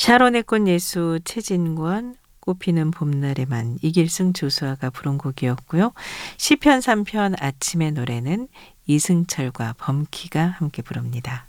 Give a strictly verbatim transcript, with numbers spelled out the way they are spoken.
샤론의 꽃 예수 최진권, 꽃피는 봄날에만 이길승 조수아가 부른 곡이었고요. 시편 삼 편 아침의 노래는 이승철과 범키가 함께 부릅니다.